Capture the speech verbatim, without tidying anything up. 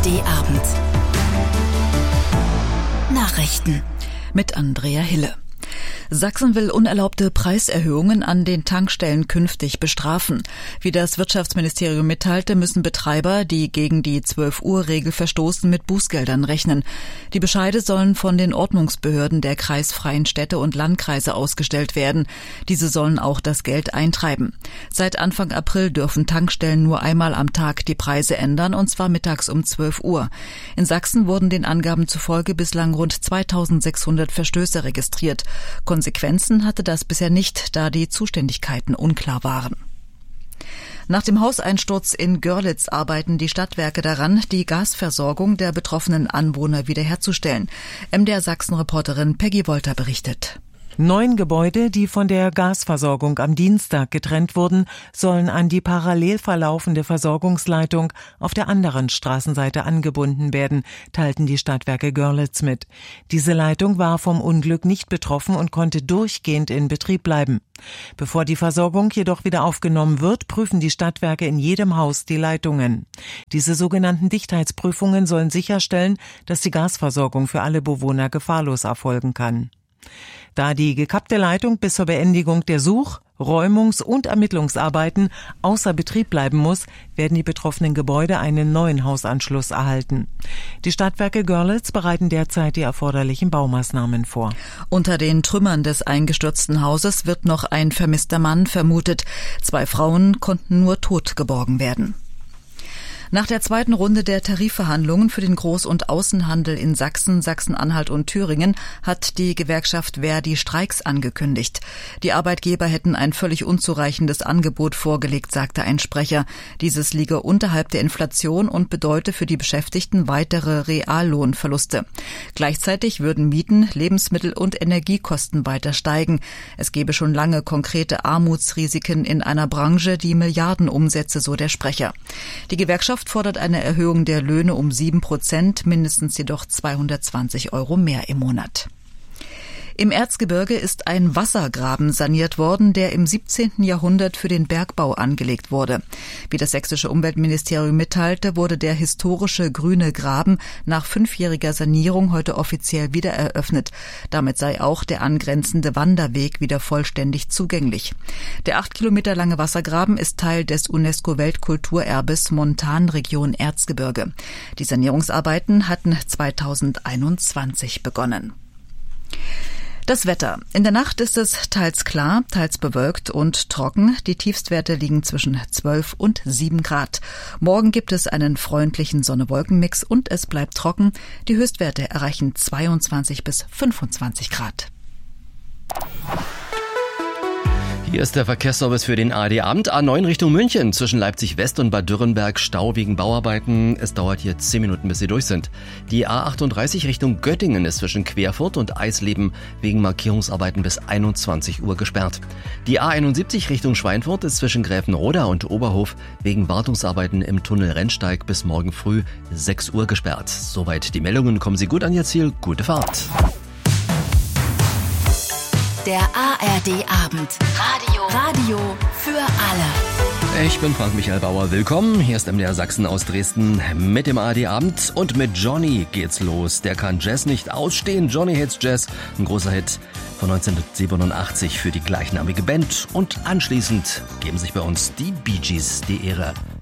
D-Abend. Nachrichten mit Andrea Hille. Sachsen will unerlaubte Preiserhöhungen an den Tankstellen künftig bestrafen. Wie das Wirtschaftsministerium mitteilte, müssen Betreiber, die gegen die zwölf-Uhr-Regel verstoßen, mit Bußgeldern rechnen. Die Bescheide sollen von den Ordnungsbehörden der kreisfreien Städte und Landkreise ausgestellt werden. Diese sollen auch das Geld eintreiben. Seit Anfang April dürfen Tankstellen nur einmal am Tag die Preise ändern, und zwar mittags um zwölf Uhr. In Sachsen wurden den Angaben zufolge bislang rund zweitausendsechshundert Verstöße registriert. Konsequenzen hatte das bisher nicht, da die Zuständigkeiten unklar waren. Nach dem Hauseinsturz in Görlitz arbeiten die Stadtwerke daran, die Gasversorgung der betroffenen Anwohner wiederherzustellen. M D R Sachsen-Reporterin Peggy Wolter berichtet. Neun Gebäude, die von der Gasversorgung am Dienstag getrennt wurden, sollen an die parallel verlaufende Versorgungsleitung auf der anderen Straßenseite angebunden werden, teilten die Stadtwerke Görlitz mit. Diese Leitung war vom Unglück nicht betroffen und konnte durchgehend in Betrieb bleiben. Bevor die Versorgung jedoch wieder aufgenommen wird, prüfen die Stadtwerke in jedem Haus die Leitungen. Diese sogenannten Dichtheitsprüfungen sollen sicherstellen, dass die Gasversorgung für alle Bewohner gefahrlos erfolgen kann. Da die gekappte Leitung bis zur Beendigung der Such-, Räumungs- und Ermittlungsarbeiten außer Betrieb bleiben muss, werden die betroffenen Gebäude einen neuen Hausanschluss erhalten. Die Stadtwerke Görlitz bereiten derzeit die erforderlichen Baumaßnahmen vor. Unter den Trümmern des eingestürzten Hauses wird noch ein vermisster Mann vermutet. Zwei Frauen konnten nur tot geborgen werden. Nach der zweiten Runde der Tarifverhandlungen für den Groß- und Außenhandel in Sachsen, Sachsen-Anhalt und Thüringen hat die Gewerkschaft Verdi Streiks angekündigt. Die Arbeitgeber hätten ein völlig unzureichendes Angebot vorgelegt, sagte ein Sprecher. Dieses liege unterhalb der Inflation und bedeute für die Beschäftigten weitere Reallohnverluste. Gleichzeitig würden Mieten, Lebensmittel und Energiekosten weiter steigen. Es gebe schon lange konkrete Armutsrisiken in einer Branche, die Milliardenumsätze, so der Sprecher. Die Gewerkschaft fordert eine Erhöhung der Löhne um sieben Prozent, mindestens jedoch zweihundertzwanzig Euro mehr im Monat. Im Erzgebirge ist ein Wassergraben saniert worden, der im siebzehnten Jahrhundert für den Bergbau angelegt wurde. Wie das sächsische Umweltministerium mitteilte, wurde der historische grüne Graben nach fünfjähriger Sanierung heute offiziell wieder eröffnet. Damit sei auch der angrenzende Wanderweg wieder vollständig zugänglich. Der acht Kilometer lange Wassergraben ist Teil des UNESCO-Weltkulturerbes Montanregion Erzgebirge. Die Sanierungsarbeiten hatten zweitausendeinundzwanzig begonnen. Das Wetter. In der Nacht ist es teils klar, teils bewölkt und trocken. Die Tiefstwerte liegen zwischen zwölf und sieben Grad. Morgen gibt es einen freundlichen Sonne-Wolken-Mix und es bleibt trocken. Die Höchstwerte erreichen zweiundzwanzig bis fünfundzwanzig Grad. Hier ist der Verkehrsservice für den A R D-Abend. A neun Richtung München, zwischen Leipzig West und Bad Dürrenberg, Stau wegen Bauarbeiten. Es dauert hier zehn Minuten, bis sie durch sind. Die A achtunddreißig Richtung Göttingen ist zwischen Querfurt und Eisleben wegen Markierungsarbeiten bis einundzwanzig Uhr gesperrt. Die A einundsiebzig Richtung Schweinfurt ist zwischen Gräfenroda und Oberhof wegen Wartungsarbeiten im Tunnel Rennsteig bis morgen früh sechs Uhr gesperrt. Soweit die Meldungen. Kommen Sie gut an Ihr Ziel. Gute Fahrt. Der A R D-Abend. Radio. Radio für alle. Ich bin Frank-Michael Bauer. Willkommen. Hier ist M D R Sachsen aus Dresden mit dem A R D-Abend. Und mit Johnny geht's los. Der kann Jazz nicht ausstehen. Johnny Hits Jazz. Ein großer Hit von neunzehnhundertsiebenundachtzig für die gleichnamige Band. Und anschließend geben sich bei uns die Bee Gees die Ehre.